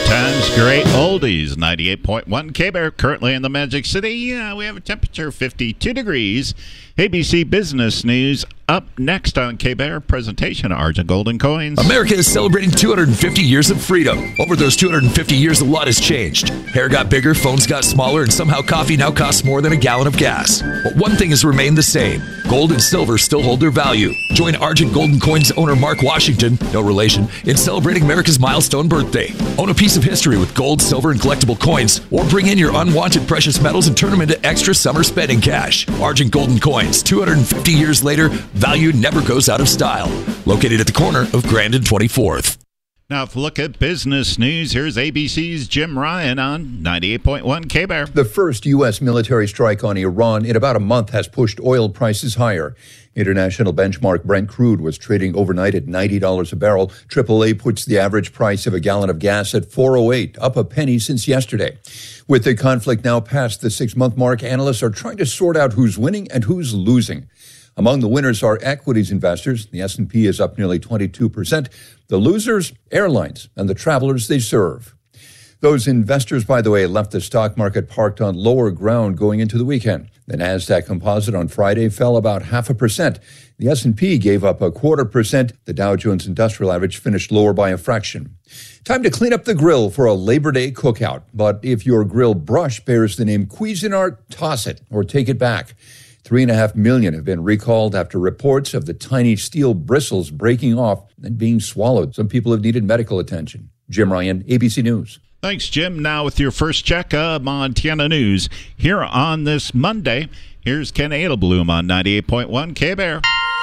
Times Great Oldies, 98.1 K-Bear, currently in the Magic City. We have a temperature of 52 degrees. ABC Business News up next on K-Bear. Presentation of Argent Golden Coins. America is celebrating 250 years of freedom. Over those 250 years, a lot has changed. Hair got bigger, phones got smaller, and somehow coffee now costs more than a gallon of gas. But one thing has remained the same. Gold and silver still hold their value. Join Argent Golden Coins owner Mark Washington, no relation, in celebrating America's milestone birthday. Own a piece of history with gold, silver, and collectible coins, or bring in your unwanted precious metals and turn them into extra summer spending cash. Argent Golden Coins, 250 years later, value never goes out of style. Located at the corner of Grand and 24th. Now, if we look at business news, here's ABC's Jim Ryan on 98.1 K-Bear. The first U.S. military strike on Iran in about a month has pushed oil prices higher. International benchmark Brent crude was trading overnight at $90 a barrel. AAA puts the average price of a gallon of gas at $4.08, up a penny since yesterday. With the conflict now past the 6-month mark, analysts are trying to sort out who's winning and who's losing. Among the winners are equities investors. The S&P is up nearly 22%. The losers, airlines and the travelers they serve. Those investors, by the way, left the stock market parked on lower ground going into the weekend. The Nasdaq Composite on Friday fell about 0.5%. The S&P gave up 0.25%. The Dow Jones Industrial Average finished lower by a fraction. Time to clean up the grill for a Labor Day cookout. But if your grill brush bears the name Cuisinart, toss it or take it back. 3.5 million have been recalled after reports of the tiny steel bristles breaking off and being swallowed. Some people have needed medical attention. Jim Ryan, ABC News. Thanks, Jim. Now with your first check of Montana news here on this Monday. Here's Ken Edelbloom on 98.1 K-Bear.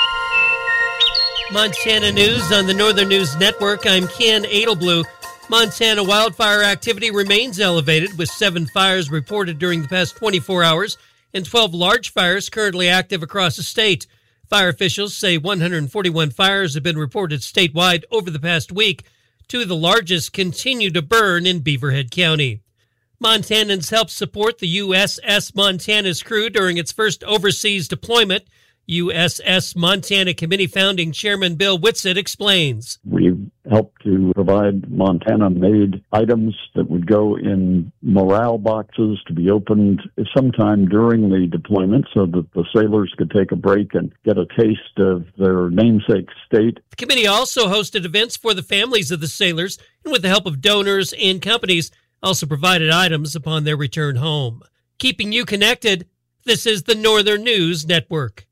Montana news on the Northern News Network. I'm Ken Edelbloom. Montana wildfire activity remains elevated with 7 fires reported during the past 24 hours. And 12 large fires currently active across the state. Fire officials say 141 fires have been reported statewide over the past week. 2 of the largest continue to burn in Beaverhead County. Montanans helped support the USS Montana's crew during its first overseas deployment. USS Montana Committee founding chairman Bill Whitsitt explains. We've helped to provide Montana-made items that would go in morale boxes to be opened sometime during the deployment so that the sailors could take a break and get a taste of their namesake state. The committee also hosted events for the families of the sailors and with the help of donors and companies also provided items upon their return home. Keeping you connected, this is the Northern News Network.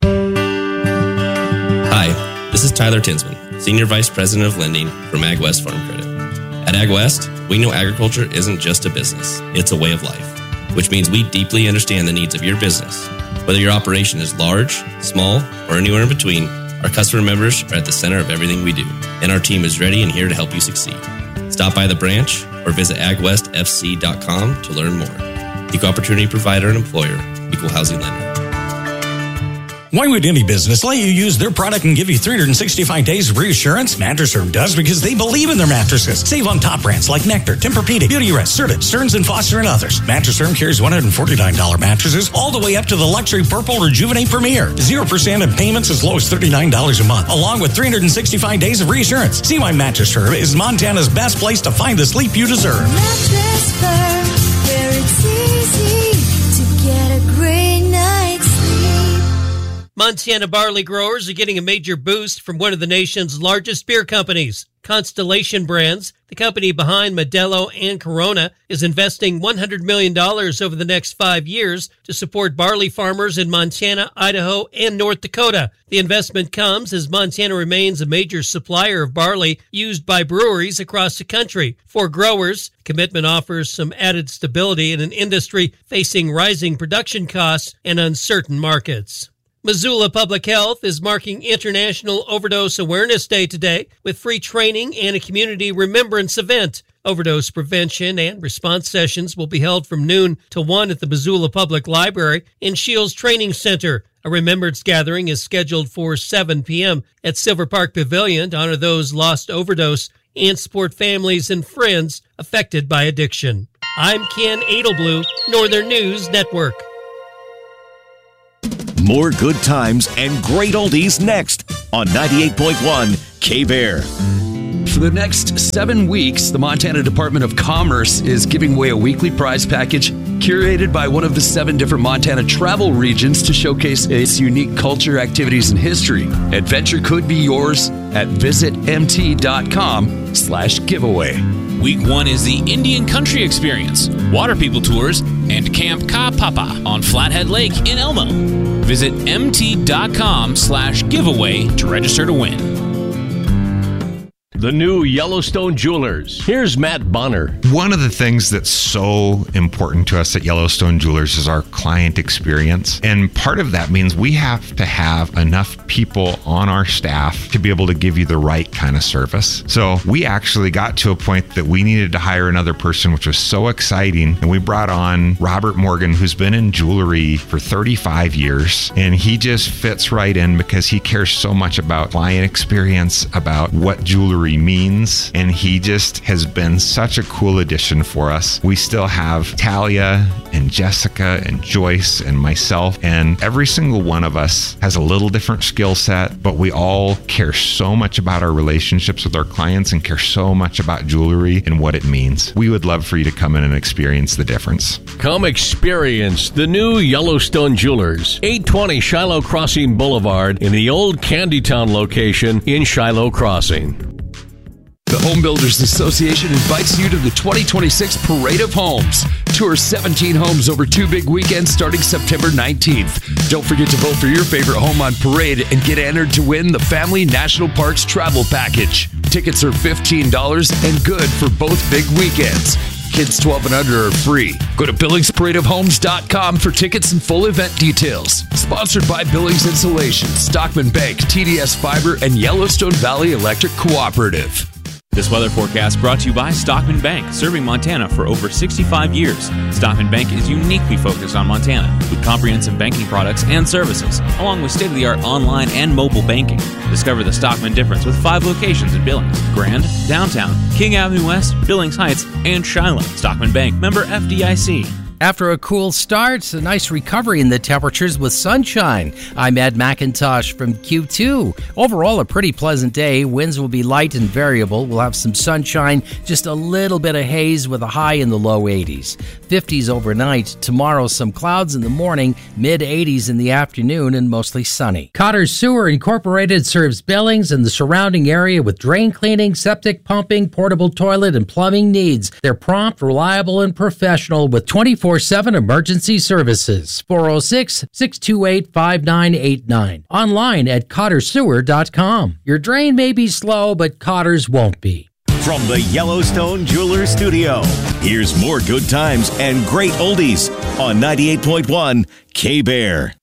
Hi, this is Tyler Tinsman, Senior Vice President of Lending from AgWest Farm Credit. At AgWest, we know agriculture isn't just a business, it's a way of life, which means we deeply understand the needs of your business. Whether your operation is large, small, or anywhere in between, our customer members are at the center of everything we do, and our team is ready and here to help you succeed. Stop by the branch or visit agwestfc.com to learn more. Equal opportunity provider and employer, equal housing lender. Why would any business let you use their product and give you 365 days of reassurance? Mattress Firm does because they believe in their mattresses. Save on top brands like Nectar, Tempur-Pedic, Beautyrest, Serta, Stearns & Foster, and others. Mattress Firm carries $149 mattresses all the way up to the luxury Purple Rejuvenate Premier. 0% in payments as low as $39 a month, along with 365 days of reassurance. See why Mattress Firm is Montana's best place to find the sleep you deserve. Mattress Firm, where it's easy to get a great night's sleep. Montana barley growers are getting a major boost from one of the nation's largest beer companies. Constellation Brands, the company behind Modelo and Corona, is investing $100 million over the next 5 years to support barley farmers in Montana, Idaho, and North Dakota. The investment comes as Montana remains a major supplier of barley used by breweries across the country. For growers, the commitment offers some added stability in an industry facing rising production costs and uncertain markets. Missoula Public Health is marking International Overdose Awareness Day today with free training and a community remembrance event. Overdose prevention and response sessions will be held from noon to 1 at the Missoula Public Library and Shields Training Center. A remembrance gathering is scheduled for 7 p.m. at Silver Park Pavilion to honor those lost overdose and support families and friends affected by addiction. I'm Ken Edelbloom, Northern News Network. More good times and great oldies next on 98.1 K-Bear. For the next 7 weeks, the Montana Department of Commerce is giving away a weekly prize package curated by one of the 7 different Montana travel regions to showcase its unique culture, activities, and history. Adventure could be yours at visitmt.com/giveaway. Week 1 is the Indian Country Experience, Water People Tours, and Camp Ka Papa on Flathead Lake in Elmo. Visit mt.com/giveaway to register to win. The new Yellowstone Jewelers. Here's Matt Bonner. One of the things that's so important to us at Yellowstone Jewelers is our client experience. And part of that means we have to have enough people on our staff to be able to give you the right kind of service. So we actually got to a point that we needed to hire another person, which was so exciting. And we brought on Robert Morgan, who's been in jewelry for 35 years. And he just fits right in because he cares so much about client experience, about what jewelry means, and he just has been such a cool addition for us. We still have Talia and Jessica and Joyce and myself, and every single one of us has a little different skill set, but we all care so much about our relationships with our clients and care so much about jewelry and what it means. We would love for you to come in and experience the difference. Come experience the new Yellowstone Jewelers, 820 Shiloh Crossing Boulevard in the old Candytown location in Shiloh Crossing. The Home Builders Association invites you to the 2026 Parade of Homes. Tour 17 homes over 2 big weekends starting September 19th. Don't forget to vote for your favorite home on Parade and get entered to win the Family National Parks Travel Package. Tickets are $15 and good for both big weekends. Kids 12 and under are free. Go to BillingsParadeOfHomes.com for tickets and full event details. Sponsored by Billings Insulation, Stockman Bank, TDS Fiber, and Yellowstone Valley Electric Cooperative. This weather forecast brought to you by Stockman Bank, serving Montana for over 65 years. Stockman Bank is uniquely focused on Montana with comprehensive banking products and services, along with state-of-the-art online and mobile banking. Discover the Stockman difference with 5 locations in Billings, Grand, Downtown, King Avenue West, Billings Heights, and Shiloh. Stockman Bank, member FDIC. After a cool start, a nice recovery in the temperatures with sunshine. I'm Ed McIntosh from Q2. Overall, a pretty pleasant day. Winds will be light and variable. We'll have some sunshine, just a little bit of haze with a high in the low 80s. 50s overnight. Tomorrow, some clouds in the morning, mid-80s in the afternoon, and mostly sunny. Cotter Sewer Incorporated serves Billings and the surrounding area with drain cleaning, septic pumping, portable toilet, and plumbing needs. They're prompt, reliable, and professional with 24/7 emergency services. 406-628-5989. Online at CotterSewer.com. Your drain may be slow, but Cotter's won't be. From the Yellowstone Jewelers Studio, here's more good times and great oldies on 98.1 K-Bear.